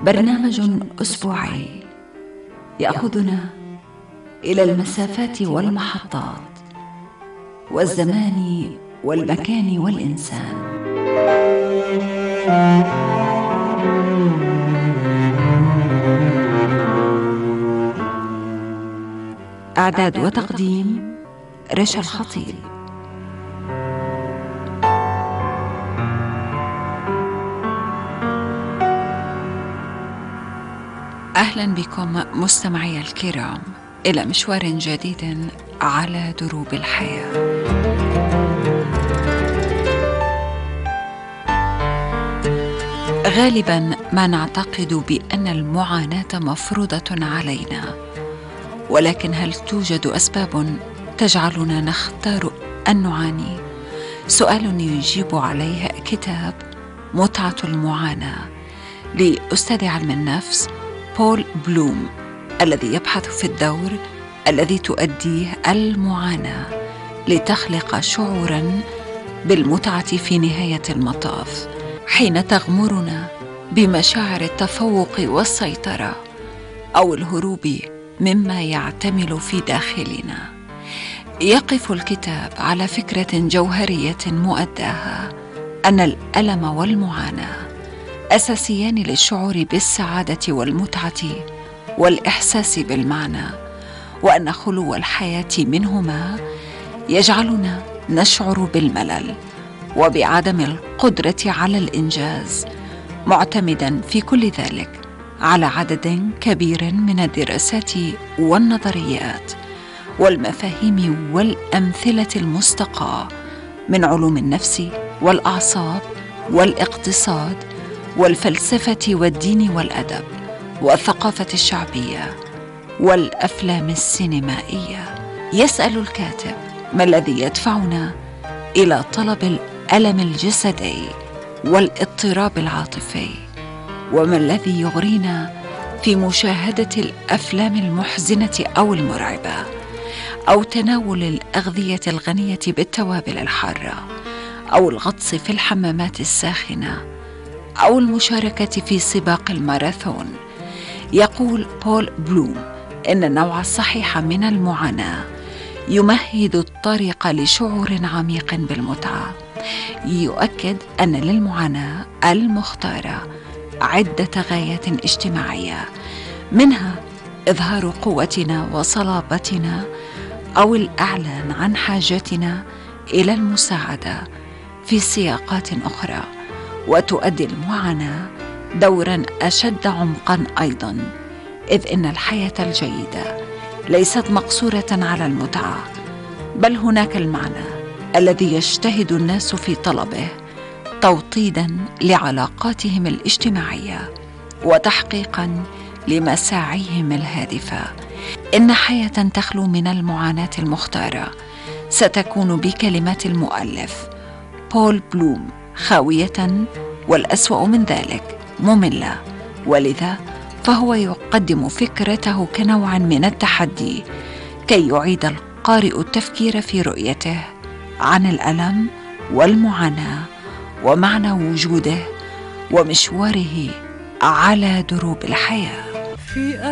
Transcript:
برنامج أسبوعي يأخذنا إلى المسافات والمحطات والزمان والمكان والإنسان. إعداد وتقديم رشا الخطيب. أهلا بكم مستمعي الكرام إلى مشوار جديد على دروب الحياة. غالبا ما نعتقد بأن المعاناة مفروضة علينا، ولكن هل توجد أسباب تجعلنا نختار أن نعاني؟ سؤال يجيب عليه كتاب متعة المعاناة لأستاذ علم النفس بول بلوم، الذي يبحث في الدور الذي تؤديه المعاناة لتخلق شعوراً بالمتعة في نهاية المطاف، حين تغمرنا بمشاعر التفوق والسيطرة أو الهروب مما يعتمل في داخلنا. يقف الكتاب على فكرة جوهرية مؤداها أن الألم والمعاناة أساسيان للشعور بالسعادة والمتعة والإحساس بالمعنى، وأن خلو الحياة منهما يجعلنا نشعر بالملل وبعدم القدرة على الإنجاز، معتمدا في كل ذلك على عدد كبير من الدراسات والنظريات والمفاهيم والأمثلة المستقاة من علوم النفس والأعصاب والاقتصاد والفلسفة والدين والأدب والثقافة الشعبية والأفلام السينمائية. يسأل الكاتب: ما الذي يدفعنا إلى طلب الألم الجسدي والاضطراب العاطفي؟ وما الذي يغرينا في مشاهدة الأفلام المحزنة أو المرعبة، أو تناول الأغذية الغنية بالتوابل الحارة، أو الغطس في الحمامات الساخنة، أو المشاركة في سباق الماراثون؟ يقول بول بلوم إن النوع الصحيح من المعاناة يمهد الطريق لشعور عميق بالمتعة. يؤكد أن للمعاناة المختارة عدة غايات اجتماعية، منها إظهار قوتنا وصلابتنا أو الإعلان عن حاجتنا إلى المساعدة في سياقات أخرى. وتؤدي المعاناة دورا أشد عمقا أيضا، إذ إن الحياة الجيدة ليست مقصورة على المتعة، بل هناك المعنى الذي يجتهد الناس في طلبه توطيدا لعلاقاتهم الاجتماعية وتحقيقا لمساعيهم الهادفة. إن حياة تخلو من المعاناة المختارة ستكون بكلمات المؤلف بول بلوم خاوية، والأسوأ من ذلك مملة، ولذا فهو يقدم فكرته كنوع من التحدي كي يعيد القارئ التفكير في رؤيته عن الألم والمعاناة ومعنى وجوده ومشواره على دروب الحياة.